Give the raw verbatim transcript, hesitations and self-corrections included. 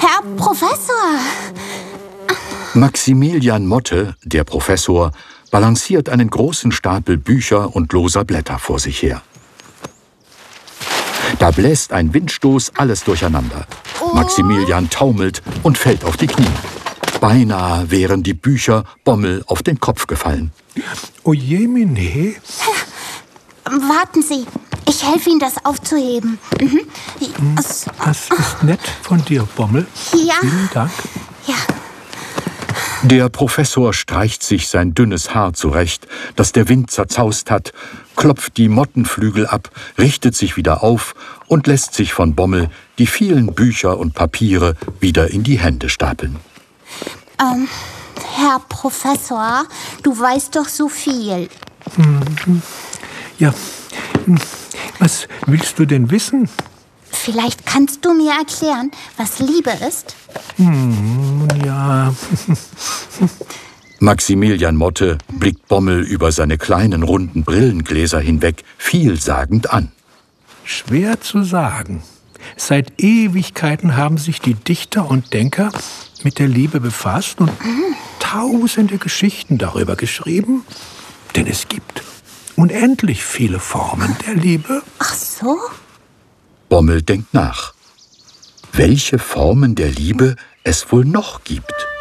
Herr Professor! Maximilian Motte, der Professor, balanciert einen großen Stapel Bücher und loser Blätter vor sich her. Da bläst ein Windstoß alles durcheinander. Maximilian taumelt und fällt auf die Knie. Beinahe wären die Bücher Bommel auf den Kopf gefallen. Ojemine. Warten Sie, ich helfe Ihnen, das aufzuheben. Mhm. Das ist nett von dir, Bommel. Ja. Vielen Dank. Ja. Der Professor streicht sich sein dünnes Haar zurecht, das der Wind zerzaust hat, klopft die Mottenflügel ab, richtet sich wieder auf und lässt sich von Bommel die vielen Bücher und Papiere wieder in die Hände stapeln. Ähm, Herr Professor, du weißt doch so viel. Hm. Ja, was willst du denn wissen? Vielleicht kannst du mir erklären, was Liebe ist? Hm, ja. Maximilian Motte blickt Bommel über seine kleinen, runden Brillengläser hinweg vielsagend an. Schwer zu sagen. Seit Ewigkeiten haben sich die Dichter und Denker mit der Liebe befasst und mhm. tausende Geschichten darüber geschrieben. Denn es gibt unendlich viele Formen der Liebe. Ach so? Bommel denkt nach. Welche Formen der Liebe es wohl noch gibt?